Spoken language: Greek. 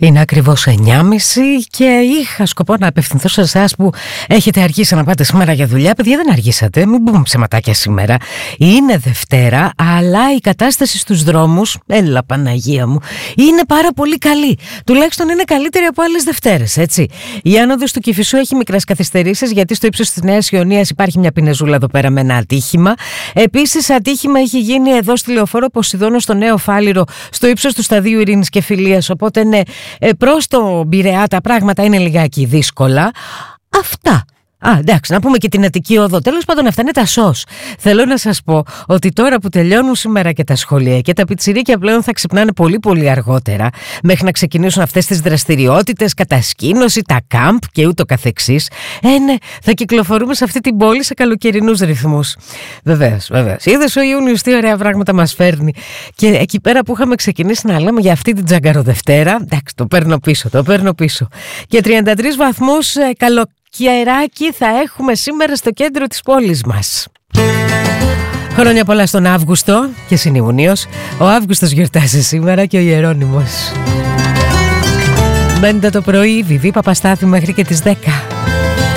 Είναι ακριβώς 9.30 και είχα σκοπό να απευθυνθώ σε εσάς που έχετε αργήσει να πάτε σήμερα για δουλειά. Παιδιά, δεν αργήσατε, μην πούμε ψεματάκια σήμερα. Είναι Δευτέρα, αλλά η κατάσταση στους δρόμους, έλα Παναγία μου, είναι πάρα πολύ καλή. Τουλάχιστον είναι καλύτερη από άλλες Δευτέρες, έτσι. Η άνοδος του Κηφισού έχει μικρές καθυστερήσεις, γιατί στο ύψος της Νέας Ιωνίας υπάρχει μια πινεζούλα εδώ πέρα με ένα ατύχημα. Επίσης, ατύχημα έχει γίνει εδώ στη Λεωφόρο Ποσειδώνου, στο Νέο Φάληρο, στο ύψος του Σταδίου Ειρήνης και Φιλίας. Οπότε ναι, προς το Πειραιά τα πράγματα είναι λιγάκι δύσκολα. Αυτά. Εντάξει, να πούμε και την Αττική Οδό. Τέλος πάντων, αυτά είναι τα σως. Θέλω να σας πω ότι τώρα που τελειώνουν σήμερα και τα σχολεία και τα πιτσιρίκια πλέον θα ξυπνάνε πολύ πολύ αργότερα, μέχρι να ξεκινήσουν αυτές τις δραστηριότητες, κατασκήνωση, τα κάμπ και ούτω καθεξής. Ναι, θα κυκλοφορούμε σε αυτή την πόλη σε καλοκαιρινούς ρυθμούς. Βεβαίως. Είδες ο Ιούνιος τι ωραία πράγματα μας φέρνει. Και εκεί πέρα που είχαμε ξεκινήσει να λέμε για αυτή την Τζαγκαροδευτέρα, εντάξει, το παίρνω πίσω. Και 33 βαθμούς καλοκαιράκι θα έχουμε σήμερα στο κέντρο της πόλης μας. Χρόνια πολλά στον Αύγουστο και συν Ιούνιος. Ο Αύγουστος γιορτάζει σήμερα και ο Ιερώνυμος. Μένετε το πρωί, Βιβί Παπαστάθη μέχρι και τις 10.